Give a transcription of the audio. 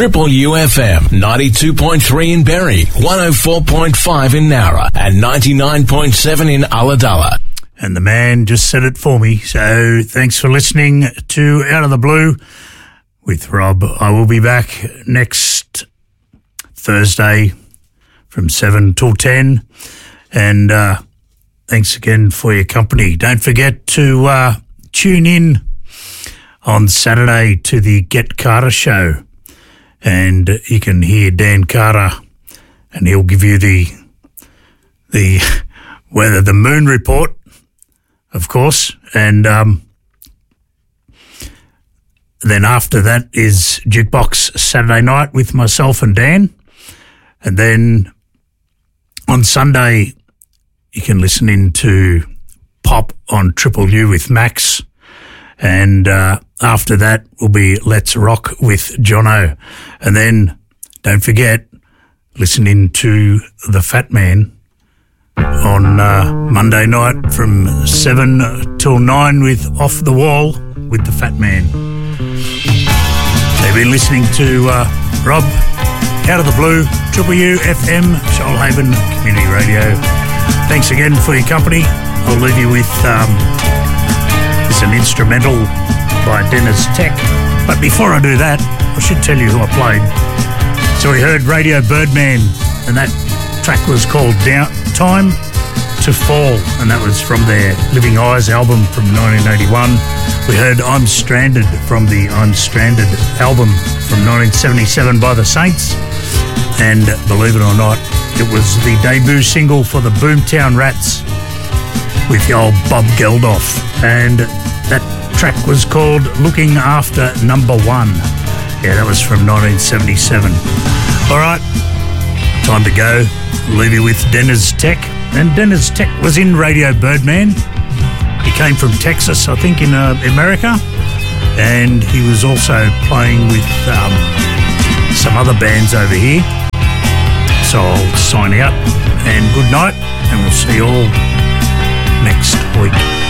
Triple UFM 92.3 in Berry, 104.5 in Nowra, and 99.7 in Ulladulla. And the man just said it for me. So thanks for listening to Out of the Blue with Rob. I will be back next Thursday from 7 till 10. And thanks again for your company. Don't forget to tune in on Saturday to the Get Carter show. And you can hear Dan Carter, and he'll give you the weather, the moon report, of course. And then after that is Jukebox Saturday night with myself and Dan. And then on Sunday, you can listen in to Pop on Triple U with Max. And after that will be Let's Rock with Jono. And then don't forget, listen in to The Fat Man on Monday night from 7 till 9 with Off the Wall with The Fat Man. They've been listening to Rob, Out of the Blue, Triple U FM, Shoalhaven Community Radio. Thanks again for your company. I'll leave you with an instrumental by Dennis Tech. But before I do that, I should tell you who I played. So we heard Radio Birdman, and that track was called Time to Fall, and that was from their Living Eyes album from 1981. We heard I'm Stranded from the I'm Stranded album from 1977 by the Saints. And believe it or not, it was the debut single for the Boomtown Rats with the old Bob Geldof. And that track was called Looking After Number One. Yeah, that was from 1977. All right, time to go. Leave you with Dennis Tech. And Dennis Tech was in Radio Birdman. He came from Texas, I think, in America. And he was also playing with some other bands over here. So I'll sign out. And good night. And we'll see you all next week.